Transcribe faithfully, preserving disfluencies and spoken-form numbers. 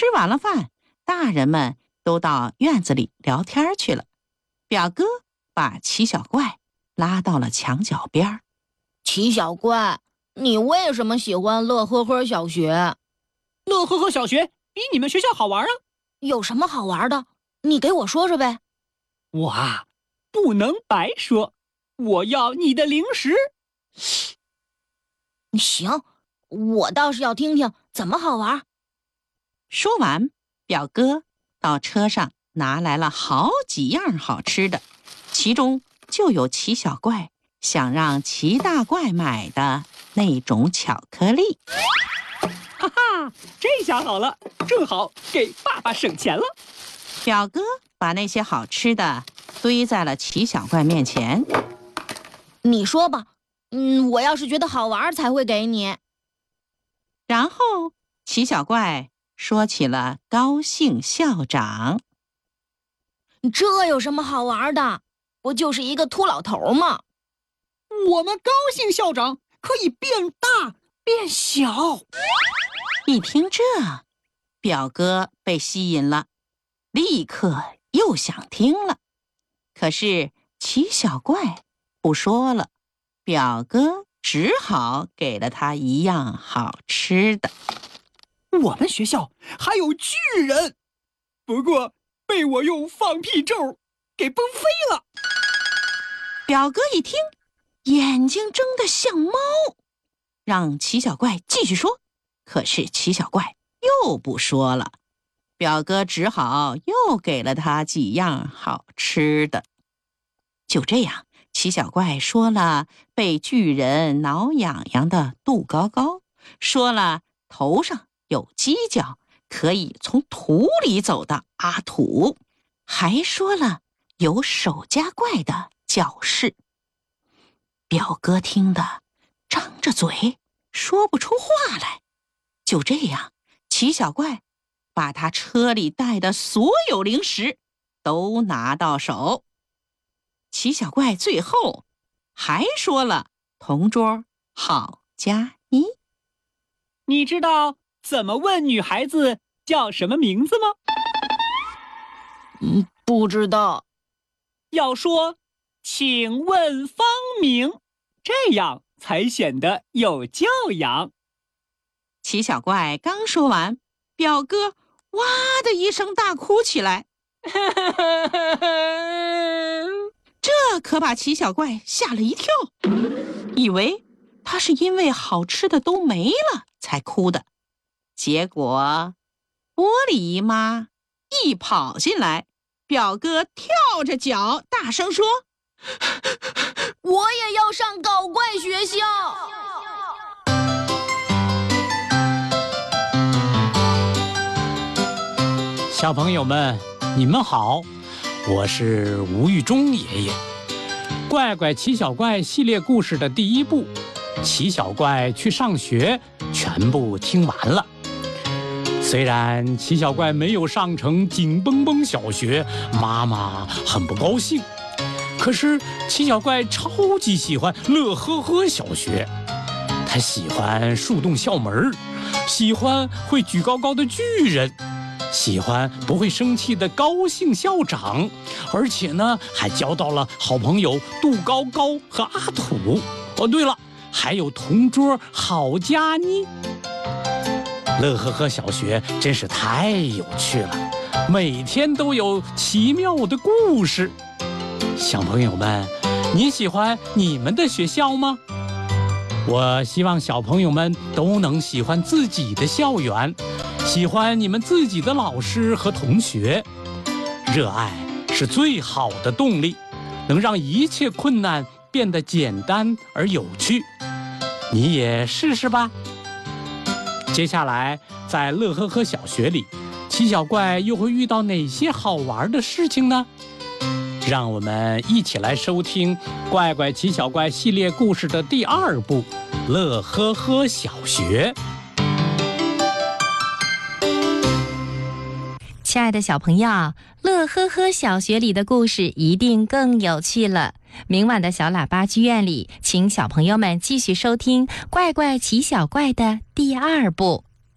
吃完了饭，大人们都到院子里聊天去了。表哥把齐小怪拉到了墙角边。 齐小怪，你为什么喜欢乐呵呵小学？ 乐呵呵小学比你们学校好玩啊！ 有什么好玩的？你给我说说呗。 我啊，不能白说，我要你的零食。 行，我倒是要听听怎么好玩。 说完，表哥到车上拿来了好几样好吃的，其中就有齐小怪想让齐大怪买的那种巧克力。 哈哈，这下好了，正好给爸爸省钱了。 表哥把那些好吃的堆在了齐小怪面前。 你说吧，嗯，我要是觉得好玩才会给你。 然后齐小怪说起了高兴校长。 这有什么好玩的？不就是一个秃老头吗？ 我们高兴校长可以变大变小。 一听这，表哥被吸引了，立刻又想听了。可是齐小怪不说了，表哥只好给了他一样好吃的。 我们学校还有巨人，不过被我用放屁咒给崩飞了。 表哥一听，眼睛睁得像猫，让齐小怪继续说，可是齐小怪又不说了。表哥只好又给了他几样好吃的。就这样，齐小怪说了被巨人挠痒痒的杜高高，说了头上有犄角可以从土里走的阿土，还说了有手夹怪的教室。表哥听得张着嘴说不出话来。就这样，齐小怪把他车里带的所有零食都拿到手。齐小怪最后还说了同桌好加一。 你知道怎么问女孩子叫什么名字吗？ 嗯，不知道。 要说请问芳名，这样才显得有教养。 齐小怪刚说完，表哥哇的一声大哭起来。这可把齐小怪吓了一跳，以为他是因为好吃的都没了才哭的。结果玻璃姨妈一跑进来，表哥跳着脚大声说： 我也要上搞怪学校。 小朋友们，你们好，我是吴玉忠爷爷。怪怪齐小怪系列故事的第一部《齐小怪去上学》全部听完了。虽然齐小怪没有上成紧绷绷小学，妈妈很不高兴，可是齐小怪超级喜欢乐呵呵小学。他喜欢树洞校门，喜欢会举高高的巨人，喜欢不会生气的高兴校长，而且呢，还交到了好朋友杜高高和阿土。哦，对了，还有同桌郝佳妮。乐呵呵小学真是太有趣了，每天都有奇妙的故事。小朋友们，你喜欢你们的学校吗？我希望小朋友们都能喜欢自己的校园，喜欢你们自己的老师和同学。热爱是最好的动力，能让一切困难变得简单而有趣。你也试试吧。接下来在乐呵呵小学里，齐小怪又会遇到哪些好玩的事情呢？让我们一起来收听怪怪齐小怪系列故事的第二部《乐呵呵小学》。 亲爱的小朋友，乐呵呵小学里的故事一定更有趣了。明晚的小喇叭剧院里，请小朋友们继续收听怪怪齐小怪的第二部。